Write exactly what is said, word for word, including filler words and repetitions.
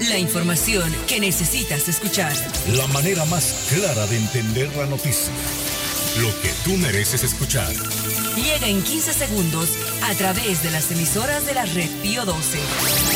La información que necesitas escuchar. La manera más clara de entender la noticia. Lo que tú mereces escuchar. Llega en quince segundos a través de las emisoras de la red Pío doce.